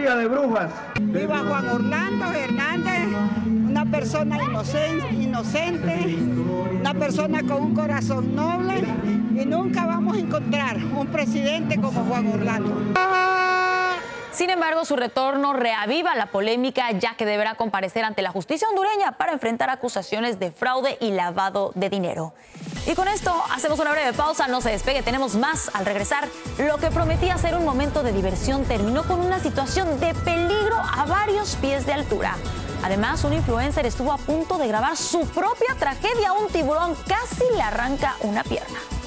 cacería de brujas. Viva Juan Orlando Hernández, una persona inocente, una persona con un corazón noble, y nunca vamos a encontrar un presidente como Juan Orlando. Sin embargo, su retorno reaviva la polémica, ya que deberá comparecer ante la justicia hondureña para enfrentar acusaciones de fraude y lavado de dinero. Y con esto hacemos una breve pausa, no se despegue, tenemos más al regresar. Lo que prometía ser un momento de diversión terminó con una situación de peligro a varios pies de altura. Además, un influencer estuvo a punto de grabar su propia tragedia. Un tiburón casi le arranca una pierna.